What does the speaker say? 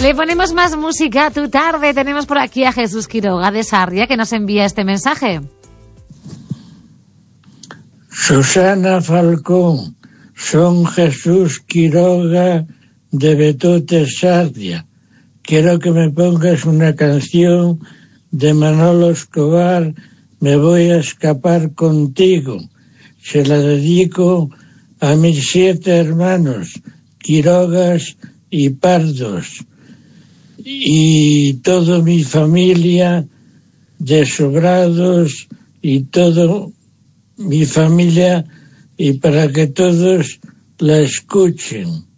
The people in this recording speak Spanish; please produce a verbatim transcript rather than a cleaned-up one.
Le ponemos más música a tu tarde. Tenemos por aquí a Jesús Quiroga de Sarria que nos envía este mensaje. Susana Falcón, son Jesús Quiroga de Betote, Sarria. Quiero que me pongas una canción de Manolo Escobar, Me voy a escapar contigo. Se la dedico a mis siete hermanos, Quirogas y Pardos, y toda mi familia de Sobrados y toda mi familia, y para que todos la escuchen.